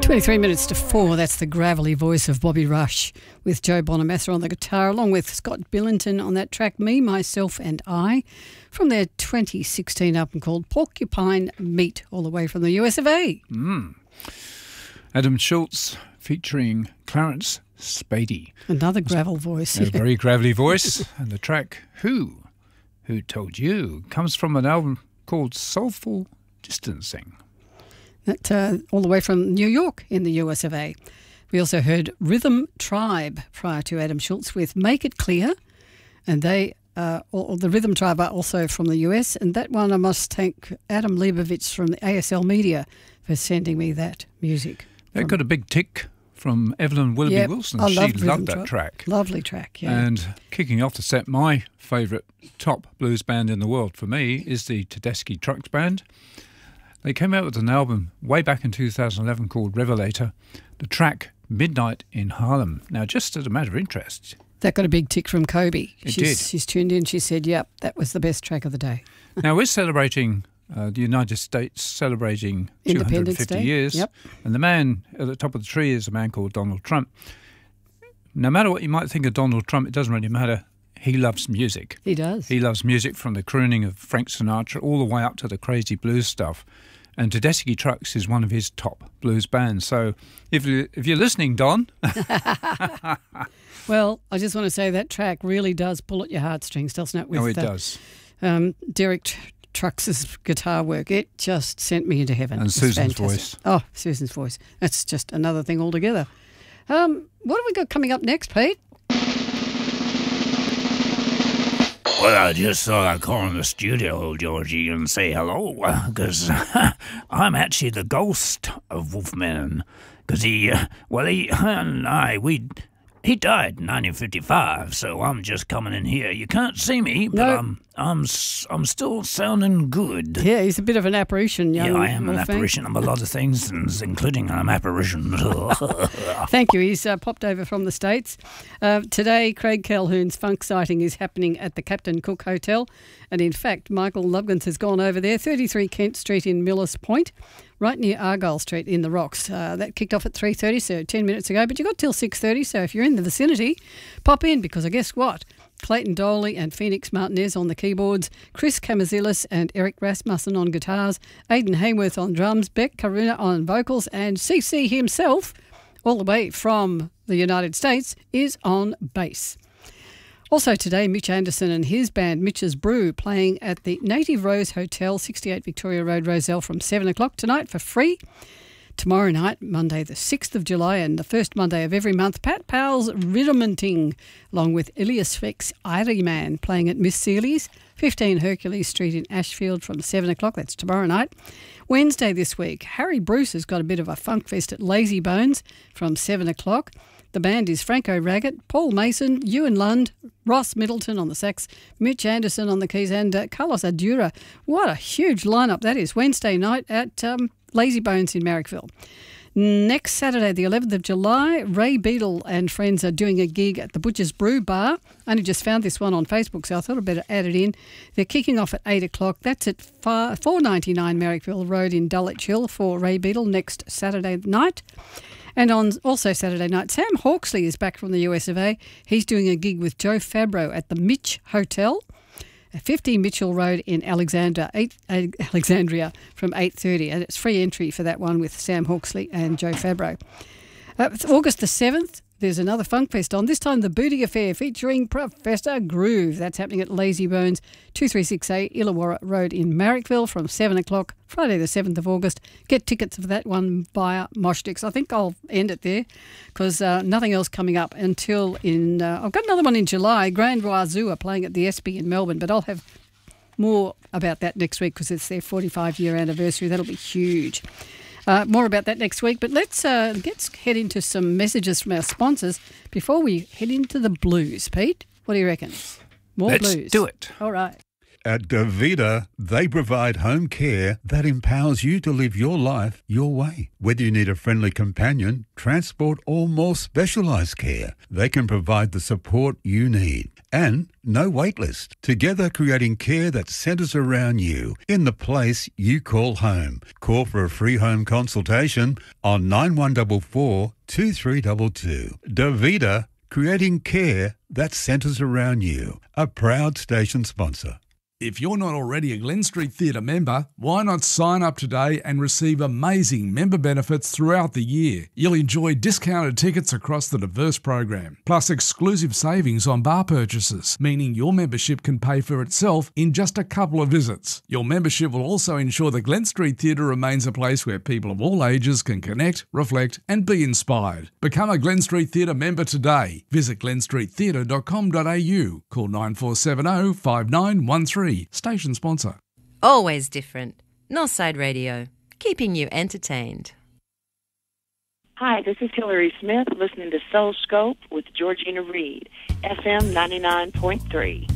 23 minutes to 4, that's the gravelly voice of Bobby Rush with Joe Bonamassa on the guitar, along with Scott Billington on that track, Me, Myself and I, from their 2016 album called Porcupine Meat, all the way from the US of A. Adam Schultz featuring Clarence Spady. Another gravel voice. A very gravelly voice. And the track Who Told You comes from an album called Soulful Distancing. That, all the way from New York in the US of A. We also heard Rhythm Tribe prior to Adam Schultz with Make It Clear, and they, or the Rhythm Tribe are also from the US, and that one I must thank Adam Leibovitz from the ASL Media for sending me that music. That got a big tick from Evelyn Willoughby Wilson. I she loved loved that track. Lovely track, yeah. And kicking off the set, my favourite top blues band in the world for me is the Tedeschi Trucks Band. They came out with an album way back in 2011 called Revelator, the track Midnight in Harlem. Now, just as a matter of interest... That got a big tick from Kobe. It did. She's tuned in. She said, yep, that was the best track of the day. Now, we're celebrating the United States, celebrating 250 years. Yep. And the man at the top of the tree is a man called Donald Trump. No matter what you might think of Donald Trump, it doesn't really matter. He loves music. He does. He loves music from the crooning of Frank Sinatra all the way up to the crazy blues stuff. And Tedeschi Trucks is one of his top blues bands. So if you're listening, Don... Well, I just want to say that track really does pull at your heartstrings, doesn't it? It does. Derek Trucks' guitar work, it just sent me into heaven. And Susan's voice. Oh, Susan's voice. That's just another thing altogether. What have we got coming up next, Pete? Well, I just thought I'd call in the studio, Georgie, and say hello, because I'm actually the ghost of Wolfman, because he died in 1955, so I'm just coming in here. You can't see me, but I'm still sounding good. Yeah, he's a bit of an apparition, young Yeah, I am an Wolfman. apparition. I'm a lot of things, including an apparition. Thank you. He's popped over from the States. Today, Craig Calhoun's funk sighting is happening at the Captain Cook Hotel. And in fact, Michael Lubkins has gone over there, 33 Kent Street in Millers Point, right near Argyle Street in the Rocks. That kicked off at 3:30, so 10 minutes ago. But you got till 6:30, so if you're in the vicinity, pop in, because I guess what? Clayton Doley and Phoenix Martinez on the keyboards, Chris Kamazilis and Eric Rasmussen on guitars, Aidan Hayworth on drums, Beck Karuna on vocals, and CC himself, all the way from the United States, is on bass. Also today, Mitch Anderson and his band, Mitch's Brew, playing at the Native Rose Hotel, 68 Victoria Road, Rozelle, from 7 o'clock tonight for free. Tomorrow night, Monday the 6th of July, and the first Monday of every month, Pat Powell's Riddermenting, along with Ilias Feck's Irie Man, playing at Miss Seeley's, 15 Hercules Street in Ashfield from 7 o'clock. That's tomorrow night. Wednesday this week, Harry Bruce has got a bit of a funk fest at Lazy Bones from 7 o'clock. The band is Franco Raggett, Paul Mason, Ewan Lund, Ross Middleton on the sax, Mitch Anderson on the keys, and Carlos Adura. What a huge lineup that is. Wednesday night at Lazy Bones in Marrickville. Next Saturday, the 11th of July, Ray Beadle and friends are doing a gig at the Butcher's Brew Bar. I only just found this one on Facebook, so I thought I'd better add it in. They're kicking off at 8 o'clock. That's at 499 Marrickville Road in Dulwich Hill for Ray Beadle next Saturday night. And on also Saturday night, Sam Hawksley is back from the US of A. He's doing a gig with Joe Fabro at the Mitch Hotel, 50 Mitchell Road in Alexandria from 8:30. And it's free entry for that one with Sam Hawksley and Joe Fabro. It's August the 7th. There's another Funk Fest on, this time the Booty Affair featuring Professor Groove. That's happening at Lazy Bones, 236A Illawarra Road in Marrickville from 7 o'clock, Friday the 7th of August. Get tickets for that one via Moshsticks. I think I'll end it there because nothing else coming up until I've got another one in July. Grand Wazoo are playing at the Espy in Melbourne, but I'll have more about that next week because it's their 45-year anniversary. That'll be huge. More about that next week, but let's head into some messages from our sponsors before we head into the blues. Pete, what do you reckon? More blues. Let's do it. All right. At Davita, they provide home care that empowers you to live your life your way. Whether you need a friendly companion, transport, or more specialised care, they can provide the support you need. And no wait list. Together creating care that centres around you in the place you call home. Call for a free home consultation on 9144 2322. Davita, creating care that centres around you. A proud station sponsor. If you're not already a Glen Street Theatre member, why not sign up today and receive amazing member benefits throughout the year? You'll enjoy discounted tickets across the diverse program, plus exclusive savings on bar purchases, meaning your membership can pay for itself in just a couple of visits. Your membership will also ensure the Glen Street Theatre remains a place where people of all ages can connect, reflect and be inspired. Become a Glen Street Theatre member today. Visit glenstreettheatre.com.au. Call 9470 5913. Station sponsor. Always different. Northside Radio, keeping you entertained. Hi, this is Hillary Smith listening to Soul Scope with Georgina Reed, FM 99.3.